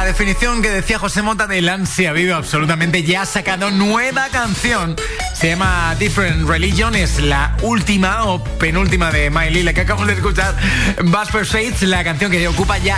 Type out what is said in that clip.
definición que decía José Mota del ansia vivo absolutamente. Ya ha sacado nueva canción. Se llama Different Religion. Es la última o penúltima de Miley, la que acabamos de escuchar. Buzz Shades, la canción que ocupa ya